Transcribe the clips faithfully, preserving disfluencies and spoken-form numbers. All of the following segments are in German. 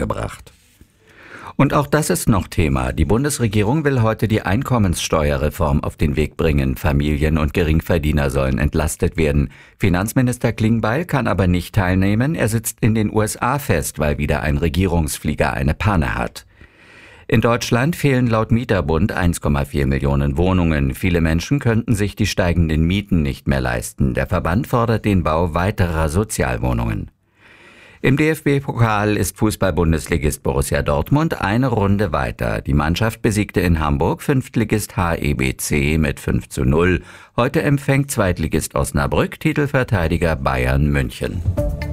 untergebracht. Und auch das ist noch Thema. Die Bundesregierung will heute die Einkommenssteuerreform auf den Weg bringen. Familien und Geringverdiener sollen entlastet werden. Finanzminister Klingbeil kann aber nicht teilnehmen. Er sitzt in den U S A fest, weil wieder ein Regierungsflieger eine Panne hat. In Deutschland fehlen laut Mieterbund eins Komma vier Millionen Wohnungen. Viele Menschen könnten sich die steigenden Mieten nicht mehr leisten. Der Verband fordert den Bau weiterer Sozialwohnungen. Im D F B-Pokal ist Fußball-Bundesligist Borussia Dortmund eine Runde weiter. Die Mannschaft besiegte in Hamburg Fünftligist H E B C mit fünf zu null. Heute empfängt Zweitligist Osnabrück Titelverteidiger Bayern München.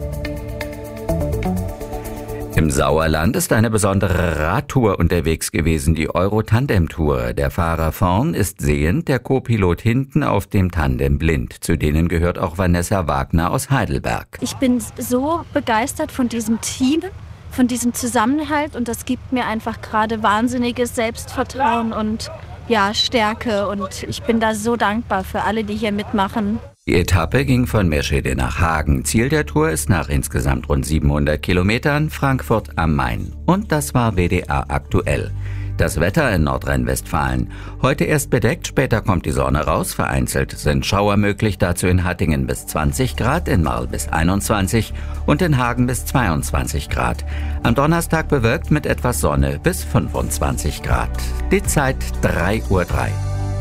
Im Sauerland ist eine besondere Radtour unterwegs gewesen, die Euro-Tandem-Tour. Der Fahrer vorn ist sehend, der Co-Pilot hinten auf dem Tandem blind. Zu denen gehört auch Vanessa Wagner aus Heidelberg. Ich bin so begeistert von diesem Team, von diesem Zusammenhalt und das gibt mir einfach gerade wahnsinniges Selbstvertrauen und ja, Stärke und ich bin da so dankbar für alle, die hier mitmachen. Die Etappe ging von Meschede nach Hagen. Ziel der Tour ist nach insgesamt rund siebenhundert Kilometern Frankfurt am Main. Und das war W D R aktuell. Das Wetter in Nordrhein-Westfalen. Heute erst bedeckt, später kommt die Sonne raus. Vereinzelt sind Schauer möglich, dazu in Hattingen bis zwanzig Grad, in Marl bis einundzwanzig und in Hagen bis zweiundzwanzig Grad. Am Donnerstag bewölkt mit etwas Sonne bis fünfundzwanzig Grad. Die Zeit drei Uhr drei.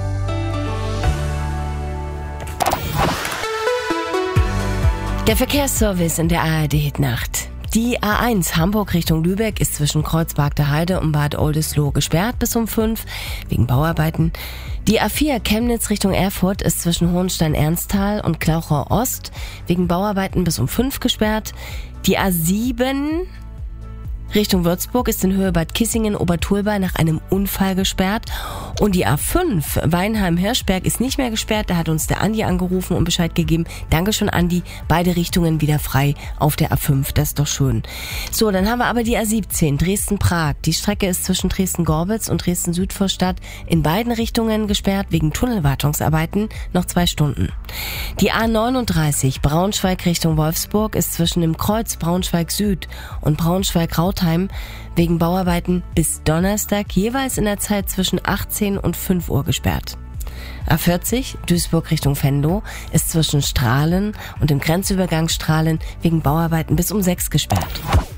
Der Verkehrsservice in der A R D-Hitnacht. Die A eins Hamburg Richtung Lübeck ist zwischen Kreuzberg der Heide und Bad Oldesloe gesperrt bis um fünf wegen Bauarbeiten. Die A vier Chemnitz Richtung Erfurt ist zwischen Hohenstein-Ernsthal und Klauchau Ost wegen Bauarbeiten bis um fünf gesperrt. Die A sieben Richtung Würzburg ist in Höhe Bad Kissingen-Obertulba nach einem Unfall gesperrt. Und die A fünf Weinheim-Hirschberg ist nicht mehr gesperrt. Da hat uns der Andi angerufen und Bescheid gegeben. Dankeschön, Andi. Beide Richtungen wieder frei auf der A fünf. Das ist doch schön. So, dann haben wir aber die A siebzehn Dresden-Prag. Die Strecke ist zwischen Dresden-Gorbitz und Dresden-Südvorstadt in beiden Richtungen gesperrt wegen Tunnelwartungsarbeiten. Noch zwei Stunden. Die A neununddreißig Braunschweig Richtung Wolfsburg ist zwischen dem Kreuz Braunschweig-Süd und Braunschweig-Rautheim wegen Bauarbeiten bis Donnerstag jeweils in der Zeit zwischen achtzehn und fünf Uhr gesperrt. A vierzig Duisburg Richtung Venlo ist zwischen Strahlen und dem Grenzübergang Strahlen wegen Bauarbeiten bis um sechs gesperrt.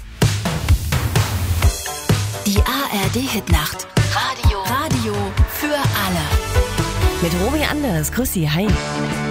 Die A R D-Hitnacht. Radio. Radio für alle. Mit Romy Anders. Grüß Sie. Hi.